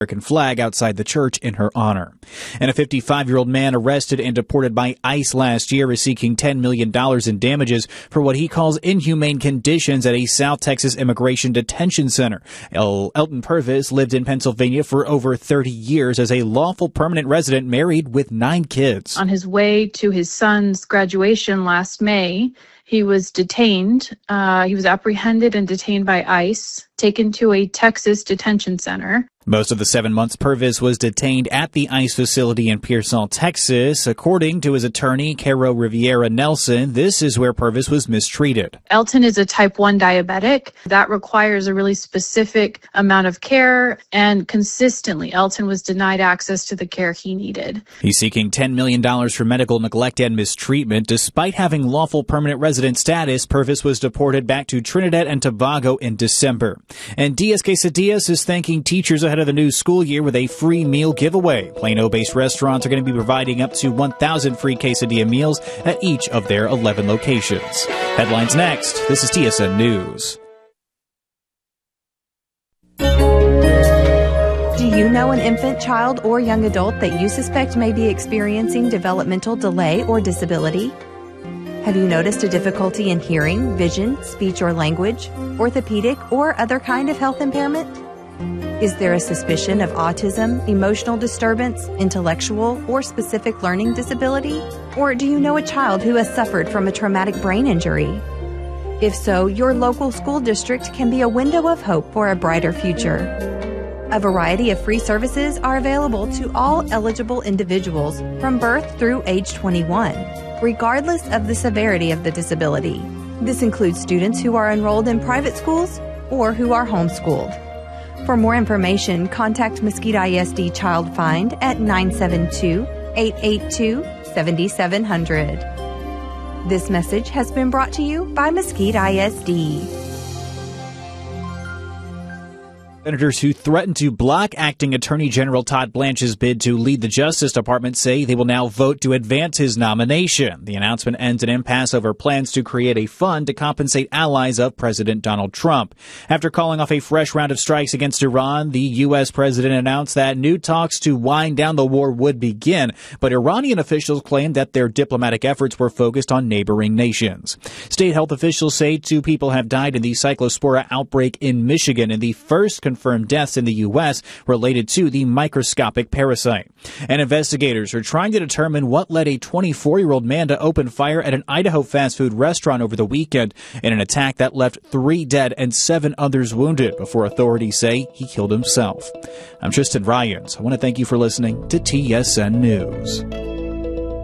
American flag outside the church in her honor. And a 55-year-old man arrested and deported by ICE last year is seeking $10 million in damages for what he calls inhumane conditions at a South Texas immigration detention center. Elton Purvis lived in Pennsylvania for over 30 years as a lawful permanent resident, married with 9 kids. On his way to his son's graduation last May, he was detained. He was apprehended and detained by ICE, taken to a Texas detention center. Most of the 7 months, Purvis was detained at the ICE facility in Pearsall, Texas. According to his attorney, Caro Riviera Nelson, this is where Purvis was mistreated. Elton is a type 1 diabetic. That requires a really specific amount of care, and consistently, Elton was denied access to the care he needed. He's seeking $10 million for medical neglect and mistreatment. Despite having lawful permanent resident status, Purvis was deported back to Trinidad and Tobago in December. And Diaz Quesadillas is thanking teachers ahead of the new school year with a free meal giveaway. Plano-based restaurants are going to be providing up to 1,000 free quesadilla meals at each of their 11 locations. Headlines next. This is TSN News. Do you know an infant, child, or young adult that you suspect may be experiencing developmental delay or disability? Have you noticed a difficulty in hearing, vision, speech or language, orthopedic, or other kind of health impairment? Is there a suspicion of autism, emotional disturbance, intellectual, or specific learning disability? Or do you know a child who has suffered from a traumatic brain injury? If so, your local school district can be a window of hope for a brighter future. A variety of free services are available to all eligible individuals from birth through age 21, regardless of the severity of the disability. This includes students who are enrolled in private schools or who are homeschooled. For more information, contact Mesquite ISD Child Find at 972-882-7700. This message has been brought to you by Mesquite ISD. Senators who threatened to block Acting Attorney General Todd Blanche's bid to lead the Justice Department say they will now vote to advance his nomination. The announcement ends an impasse over plans to create a fund to compensate allies of President Donald Trump. After calling off a fresh round of strikes against Iran, the U.S. president announced that new talks to wind down the war would begin, but Iranian officials claimed that their diplomatic efforts were focused on neighboring nations. State health officials say 2 people have died in the Cyclospora outbreak in Michigan, and the first confirmed deaths in the U.S. related to the microscopic parasite. And investigators are trying to determine what led a 24-year-old man to open fire at an Idaho fast food restaurant over the weekend in an attack that left 3 dead and 7 others wounded before authorities say he killed himself. I'm Tristan Ryans. I want to thank you for listening to TSN News.